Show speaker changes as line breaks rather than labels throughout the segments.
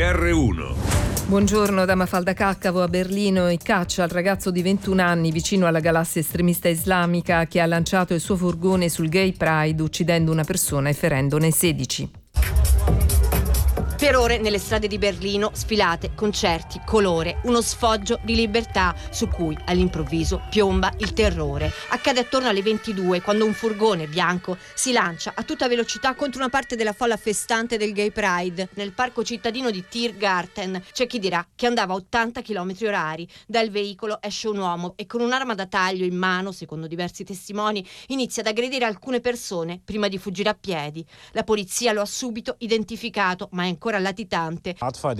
GR1.
Buongiorno da Mafalda Caccavo. A Berlino e caccia al ragazzo di 21 anni vicino alla galassia estremista islamica che ha lanciato il suo furgone sul Gay Pride uccidendo una persona e ferendone 16.
Per ore nelle strade di Berlino, sfilate, concerti, colore, uno sfoggio di libertà su cui all'improvviso piomba il terrore. Accade attorno alle 22 quando un furgone bianco si lancia a tutta velocità contro una parte della folla festante del Gay Pride. Nel parco cittadino di Tiergarten c'è chi dirà che andava a 80 km/h. Dal veicolo esce un uomo e con un'arma da taglio in mano, secondo diversi testimoni, inizia ad aggredire alcune persone prima di fuggire a piedi. La polizia lo ha subito identificato, ma è ancora latitante.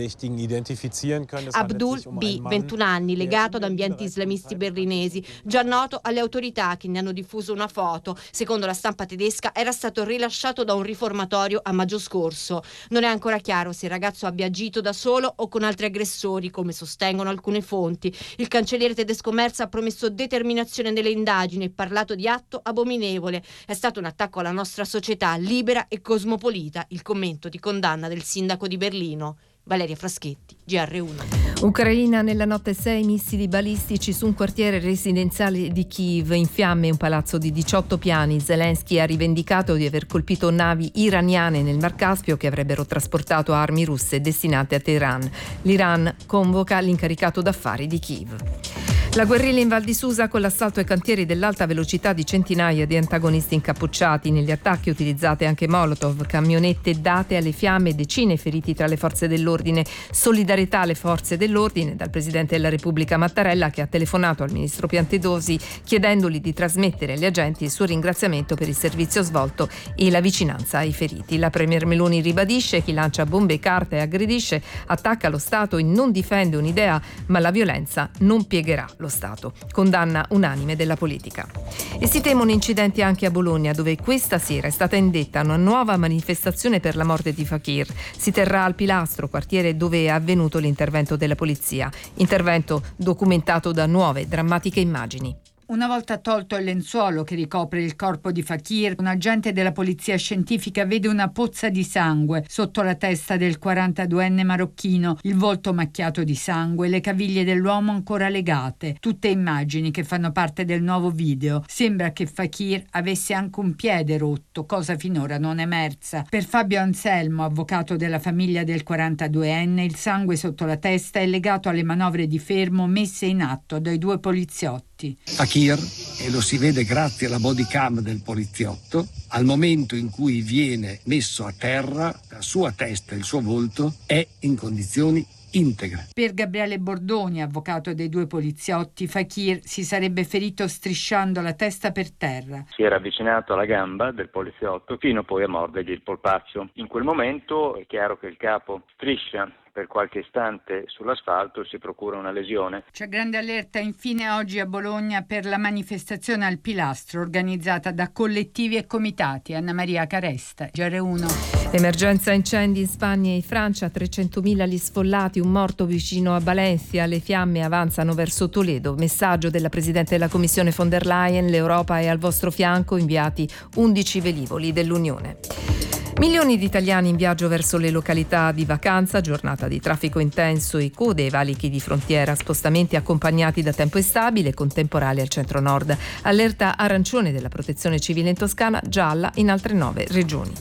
Abdul B, 21 anni, legato ad ambienti islamisti berlinesi, già noto alle autorità che ne hanno diffuso una foto. Secondo la stampa tedesca era stato rilasciato da un riformatorio a maggio scorso. Non è ancora chiaro se il ragazzo abbia agito da solo o con altri aggressori, come sostengono alcune fonti. Il cancelliere tedesco Merz ha promesso determinazione nelle indagini e parlato di atto abominevole. È stato un attacco alla nostra società libera e cosmopolita. Il commento di condanna del sindaco di Berlino. Valeria Fraschetti, GR1.
Ucraina, nella notte 6 missili balistici su un quartiere residenziale di Kiev. In fiamme un palazzo di 18 piani. Zelensky ha rivendicato di aver colpito navi iraniane nel Mar Caspio che avrebbero trasportato armi russe destinate a Teheran. L'Iran convoca l'incaricato d'affari di Kiev. La guerriglia in Val di Susa con l'assalto ai cantieri dell'alta velocità di centinaia di antagonisti incappucciati. Negli attacchi utilizzate anche molotov, camionette date alle fiamme, decine feriti tra le forze dell'ordine. Solidarietà alle forze dell'ordine dal Presidente della Repubblica Mattarella, che ha telefonato al Ministro Piantedosi chiedendogli di trasmettere agli agenti il suo ringraziamento per il servizio svolto e la vicinanza ai feriti. La Premier Meloni ribadisce: chi lancia bombe, carta e aggredisce attacca lo Stato e non difende un'idea, ma la violenza non piegherà lo Stato. Condanna unanime della politica. E si temono incidenti anche a Bologna, dove questa sera è stata indetta una nuova manifestazione per la morte di Fakir. Si terrà al Pilastro, quartiere dove è avvenuto l'intervento della polizia. Intervento documentato da nuove drammatiche immagini.
Una volta tolto il lenzuolo che ricopre il corpo di Fakir, un agente della polizia scientifica vede una pozza di sangue sotto la testa del 42enne marocchino, il volto macchiato di sangue, le caviglie dell'uomo ancora legate. Tutte immagini che fanno parte del nuovo video. Sembra che Fakir avesse anche un piede rotto, cosa finora non emersa. Per Fabio Anselmo, avvocato della famiglia del 42enne, il sangue sotto la testa è legato alle manovre di fermo messe in atto dai due poliziotti.
Fakir, e lo si vede grazie alla body cam del poliziotto, al momento in cui viene messo a terra, la sua testa e il suo volto è in condizioni integre.
Per Gabriele Bordoni, avvocato dei due poliziotti, Fakir si sarebbe ferito strisciando la testa per terra.
Si era avvicinato alla gamba del poliziotto fino poi a mordergli il polpaccio. In quel momento è chiaro che il capo striscia per qualche istante sull'asfalto e si procura una lesione.
C'è grande allerta infine oggi a Bologna per la manifestazione al Pilastro organizzata da collettivi e comitati. Anna Maria Caresta, GR1.
Emergenza incendi in Spagna e in Francia, 300.000 gli sfollati, un morto vicino a Valencia, le fiamme avanzano verso Toledo. Messaggio della Presidente della Commissione von der Leyen: l'Europa è al vostro fianco, inviati 11 velivoli dell'Unione. Milioni di italiani in viaggio verso le località di vacanza, giornata di traffico intenso e code ai valichi di frontiera, spostamenti accompagnati da tempo instabile con temporali al centro-nord. Allerta arancione della Protezione Civile in Toscana, gialla in altre 9 regioni.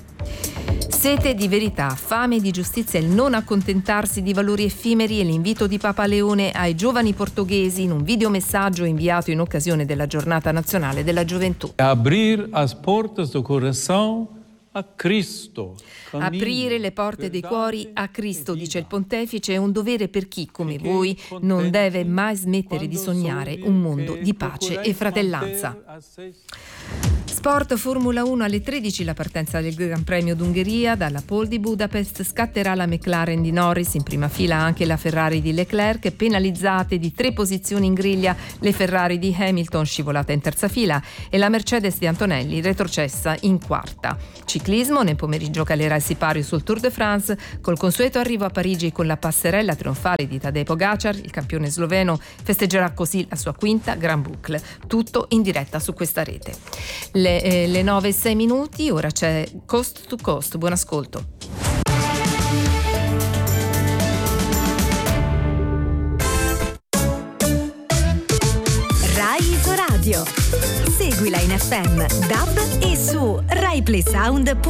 Sete di verità, fame di giustizia, il non accontentarsi di valori effimeri e l'invito di Papa Leone ai giovani portoghesi in un videomessaggio inviato in occasione della Giornata Nazionale della Gioventù.
Abrir as portas do coração a Cristo.
Aprire le porte dei cuori a Cristo, dice il pontefice, è un dovere per chi, come voi, non deve mai smettere di sognare un mondo di pace e fratellanza. Sport, Formula 1 alle 13 la partenza del Gran Premio d'Ungheria. Dalla pole di Budapest scatterà la McLaren di Norris, in prima fila anche la Ferrari di Leclerc, penalizzate di 3 posizioni in griglia le Ferrari di Hamilton, scivolata in terza fila, e la Mercedes di Antonelli, retrocessa in quarta. Ciclismo, nel pomeriggio calerà il sipario sul Tour de France col consueto arrivo a Parigi con la passerella trionfale di Tadej Pogacar. Il campione sloveno festeggerà così la sua quinta Grand Boucle. Tutto in diretta su questa rete. Le 9:06, ora c'è Coast to Coast. Buon ascolto.
radio. Seguila in FM, DAB e su RaiPlaySound.it.